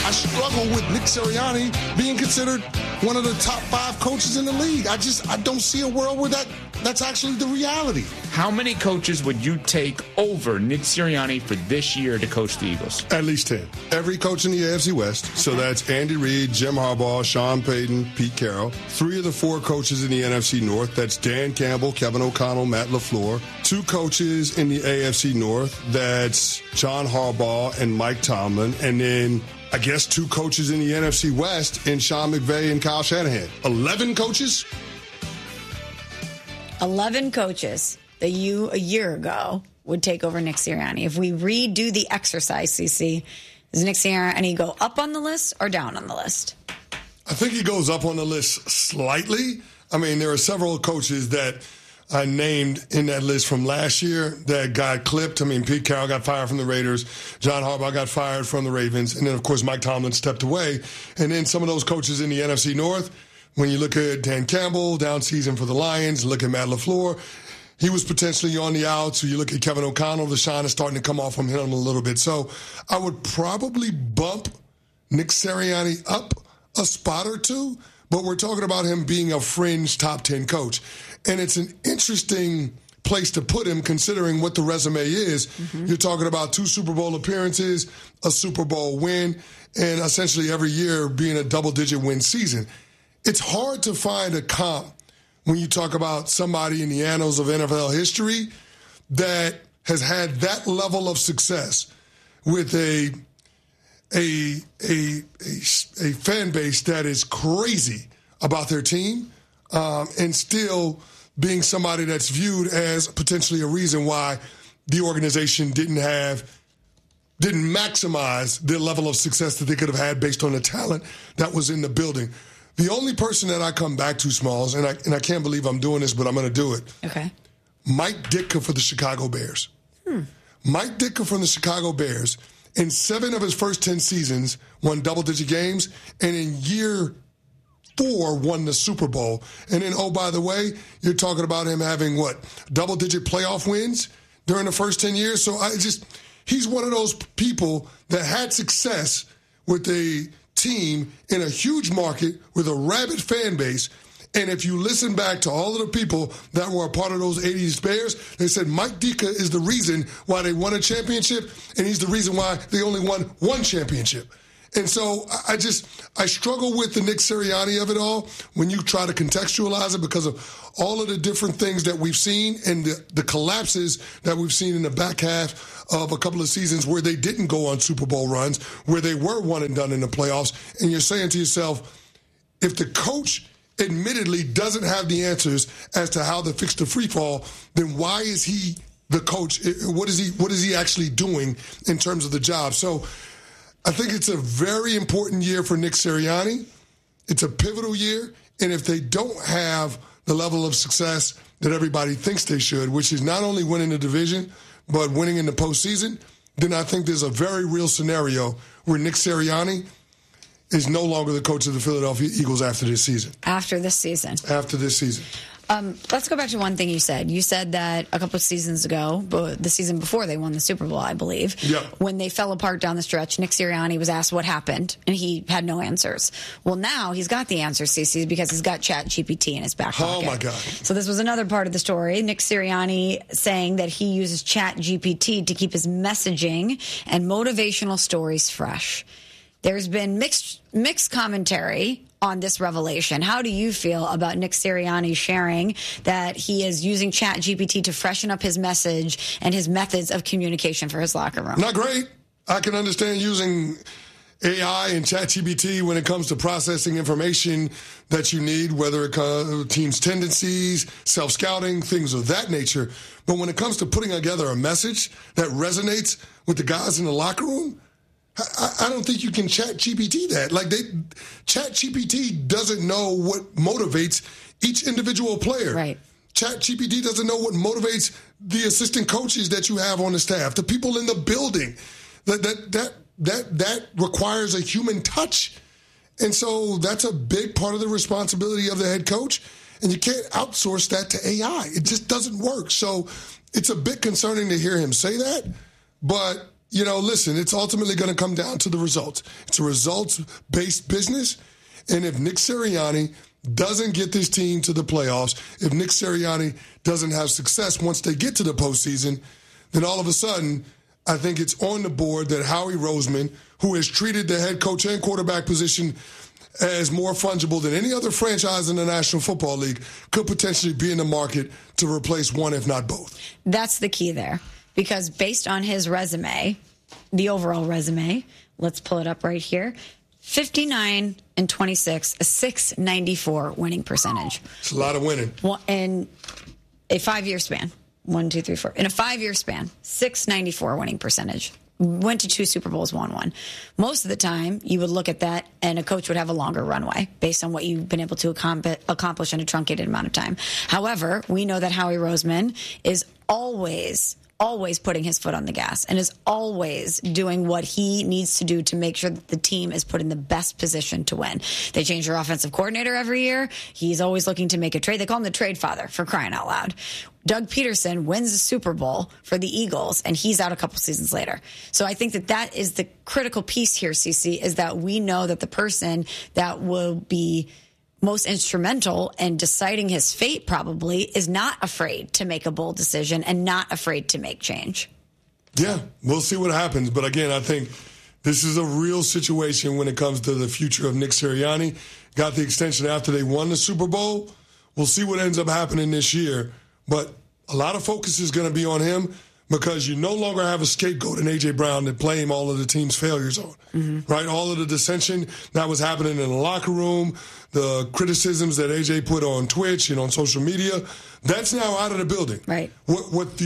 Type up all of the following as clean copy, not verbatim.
I struggle with Nick Sirianni being considered one of the top 5 coaches in the league. I don't see a world where that's actually the reality. How many coaches would you take over Nick Sirianni for this year to coach the Eagles? At least 10. Every coach in the AFC West. So that's Andy Reid, Jim Harbaugh, Sean Payton, Pete Carroll. 3 of the 4 coaches in the NFC North. That's Dan Campbell, Kevin O'Connell, Matt LaFleur. 2 coaches in the AFC North. That's John Harbaugh and Mike Tomlin. And then I guess 2 coaches in the NFC West in Sean McVay and Kyle Shanahan. 11 coaches? 11 coaches that you, a year ago, would take over Nick Sirianni. If we redo the exercise, CC, does Nick Sirianni go up on the list or down on the list? I think he goes up on the list slightly. I mean, there are several coaches that I named in that list from last year that got clipped. I mean, Pete Carroll got fired from the Raiders. John Harbaugh got fired from the Ravens. And then, of course, Mike Tomlin stepped away. And then some of those coaches in the NFC North, when you look at Dan Campbell, down season for the Lions, look at Matt LaFleur, he was potentially on the outs. So you look at Kevin O'Connell, the shine is starting to come off from him a little bit. So I would probably bump Nick Sirianni up a spot or 2, but we're talking about him being a fringe top 10 coach. And it's an interesting place to put him considering what the resume is. Mm-hmm. You're talking about 2 Super Bowl appearances, a Super Bowl win, and essentially every year being a double-digit win season. It's hard to find a comp when you talk about somebody in the annals of NFL history that has had that level of success with a fan base that is crazy about their team, and still being somebody that's viewed as potentially a reason why the organization didn't maximize the level of success that they could have had based on the talent that was in the building. The only person that I come back to, Smalls, and I can't believe I'm doing this, but I'm going to do it. Okay. Mike Ditka for the Chicago Bears. Mike Ditka from the Chicago Bears, in 7 of his first 10 seasons, won double-digit games, and in year 4 won the Super Bowl. And then, oh, by the way, you're talking about him having, double-digit playoff wins during the first 10 years? So he's one of those people that had success with a team in a huge market with a rabid fan base. And if you listen back to all of the people that were a part of those 80s Bears, they said Mike Ditka is the reason why they won a championship, and he's the reason why they only won 1 championship. And so I struggle with the Nick Sirianni of it all when you try to contextualize it because of all of the different things that we've seen and the collapses that we've seen in the back half of a couple of seasons where they didn't go on Super Bowl runs, where they were one and done in the playoffs. And you're saying to yourself, if the coach admittedly doesn't have the answers as to how to fix the free fall, then why is he the coach? What is he actually doing in terms of the job? So I think it's a very important year for Nick Sirianni. It's a pivotal year. And if they don't have the level of success that everybody thinks they should, which is not only winning the division, but winning in the postseason, then I think there's a very real scenario where Nick Sirianni is no longer the coach of the Philadelphia Eagles after this season. After this season. Let's go back to one thing you said. You said that a couple of seasons ago, the season before they won the Super Bowl, I believe, when they fell apart down the stretch, Nick Sirianni was asked what happened, and he had no answers. Well, now he's got the answers, CC, because he's got ChatGPT in his back pocket. Oh, my God. So this was another part of the story. Nick Sirianni saying that he uses ChatGPT to keep his messaging and motivational stories fresh. There's been mixed commentary on this revelation. How do you feel about Nick Sirianni sharing that he is using ChatGPT to freshen up his message and his methods of communication for his locker room? Not great. I can understand using AI and ChatGPT when it comes to processing information that you need, whether it comes teams' tendencies, self-scouting, things of that nature. But when it comes to putting together a message that resonates with the guys in the locker room, I don't think you can ChatGPT that. ChatGPT doesn't know what motivates each individual player. Right. ChatGPT doesn't know what motivates the assistant coaches that you have on the staff, the people in the building. That requires a human touch. And so that's a big part of the responsibility of the head coach. And you can't outsource that to AI. It just doesn't work. So it's a bit concerning to hear him say that. But listen, it's ultimately going to come down to the results. It's a results-based business. And if Nick Sirianni doesn't get this team to the playoffs, if Nick Sirianni doesn't have success once they get to the postseason, then all of a sudden, I think it's on the board that Howie Roseman, who has treated the head coach and quarterback position as more fungible than any other franchise in the National Football League, could potentially be in the market to replace one, if not both. That's the key there. Because based on his resume, the overall resume, let's pull it up right here, 59-26, a .694 winning percentage. It's a lot of winning. Well, in a 5-year span. 1, 2, 3, 4. In a 5-year span, .694 winning percentage. Went to 2 Super Bowls, won 1. Most of the time, you would look at that, and a coach would have a longer runway based on what you've been able to accomplish in a truncated amount of time. However, we know that Howie Roseman is always putting his foot on the gas and is always doing what he needs to do to make sure that the team is put in the best position to win. They change their offensive coordinator every year. He's always looking to make a trade. They call him the trade father, for crying out loud. Doug Peterson wins the Super Bowl for the Eagles, and he's out a couple seasons later. So I think that is the critical piece here, CC, is that we know that the person that will be most instrumental in deciding his fate probably is not afraid to make a bold decision and not afraid to make change. Yeah, we'll see what happens. But again, I think this is a real situation when it comes to the future of Nick Sirianni. Got the extension after they won the Super Bowl. We'll see what ends up happening this year. But a lot of focus is going to be on him because you no longer have a scapegoat in A.J. Brown to blame all of the team's failures on, right? All of the dissension that was happening in the locker room, the criticisms that A.J. put on Twitch and on social media, that's now out of the building. Right. What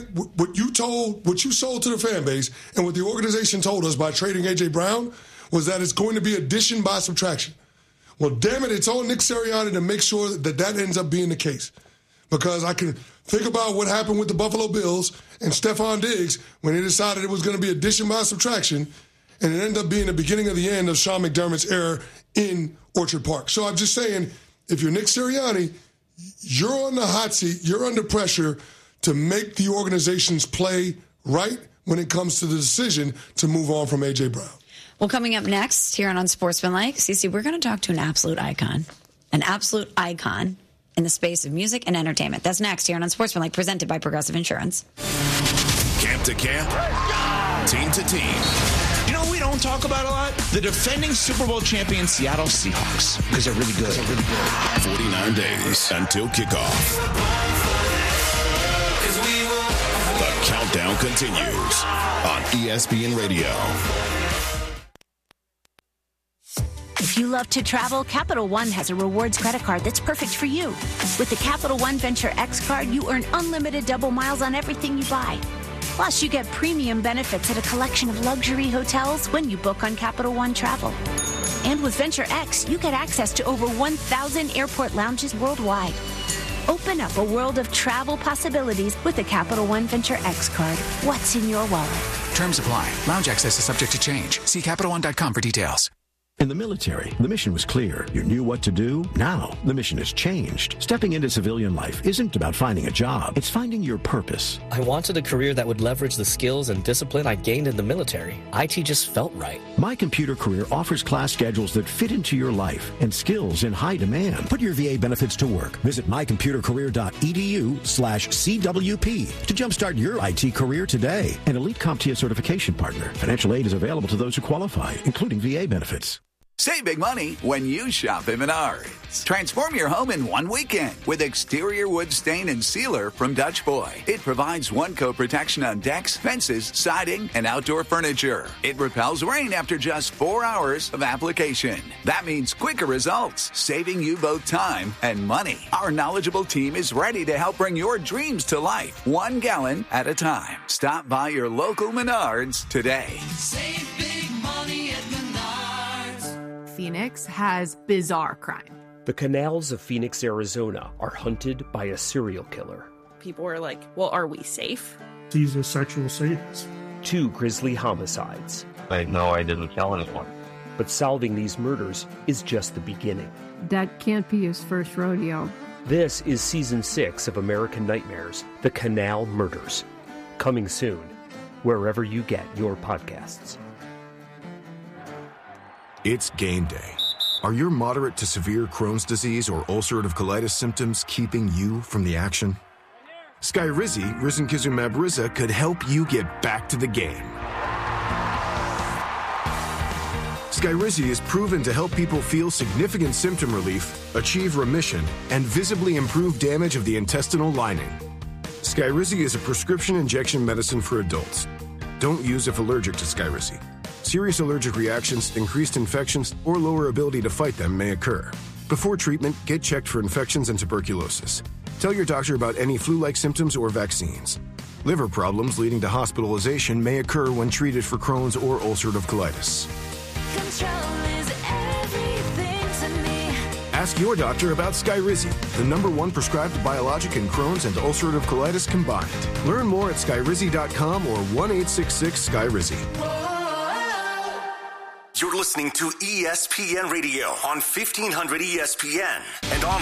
you sold to the fan base and what the organization told us by trading A.J. Brown was that it's going to be addition by subtraction. Well, damn it, it's on Nick Sirianni to make sure that ends up being the case. Because I can think about what happened with the Buffalo Bills and Stephon Diggs when they decided it was going to be addition by subtraction, and it ended up being the beginning of the end of Sean McDermott's era in Orchard Park. So I'm just saying, if you're Nick Sirianni, you're on the hot seat, you're under pressure to make the organization's play right when it comes to the decision to move on from A.J. Brown. Well, coming up next here on Unsportsmanlike, Cece, we're going to talk to an absolute icon in the space of music and entertainment. That's next here on Unsportsmanlike, presented by Progressive Insurance. Camp to camp, team to team. You know, we don't talk about a lot? The defending Super Bowl champion Seattle Seahawks, because they're really good. 49 days until kickoff. The countdown continues on ESPN Radio. If you love to travel, Capital One has a rewards credit card that's perfect for you. With the Capital One Venture X card, you earn unlimited double miles on everything you buy. Plus, you get premium benefits at a collection of luxury hotels when you book on Capital One Travel. And with Venture X, you get access to over 1,000 airport lounges worldwide. Open up a world of travel possibilities with the Capital One Venture X card. What's in your wallet? Terms apply. Lounge access is subject to change. See CapitalOne.com for details. In the military, the mission was clear. You knew what to do. Now, the mission has changed. Stepping into civilian life isn't about finding a job. It's finding your purpose. I wanted a career that would leverage the skills and discipline I gained in the military. IT just felt right. My Computer Career offers class schedules that fit into your life and skills in high demand. Put your VA benefits to work. Visit mycomputercareer.edu/CWP to jumpstart your IT career today. An elite CompTIA certification partner. Financial aid is available to those who qualify, including VA benefits. Save big money when you shop at Menards. Transform your home in one weekend with exterior wood stain and sealer from Dutch Boy. It provides one-coat protection on decks, fences, siding, and outdoor furniture. It repels rain after just 4 hours of application. That means quicker results, saving you both time and money. Our knowledgeable team is ready to help bring your dreams to life, 1 gallon at a time. Stop by your local Menards today. Save big money at Menards. Phoenix has bizarre crime. The canals of Phoenix, Arizona are hunted by a serial killer. People were like, well, are we safe? He's a sexual sadist. 2 grisly homicides. I know I didn't kill anyone. But solving these murders is just the beginning. That can't be his first rodeo. This is Season 6 of American Nightmares, The Canal Murders. Coming soon wherever you get your podcasts. It's game day. Are your moderate to severe Crohn's disease or ulcerative colitis symptoms keeping you from the action? Skyrizi, risankizumab Riza, could help you get back to the game. Skyrizi is proven to help people feel significant symptom relief, achieve remission, and visibly improve damage of the intestinal lining. Skyrizi is a prescription injection medicine for adults. Don't use if allergic to Skyrizi. Serious allergic reactions, increased infections, or lower ability to fight them may occur. Before treatment, get checked for infections and tuberculosis. Tell your doctor about any flu-like symptoms or vaccines. Liver problems leading to hospitalization may occur when treated for Crohn's or ulcerative colitis. Control is everything to me. Ask your doctor about Skyrizi, the #1 prescribed biologic in Crohn's and ulcerative colitis combined. Learn more at skyrizi.com or 1-866-SKYRIZI. You're listening to ESPN Radio on 1500 ESPN and online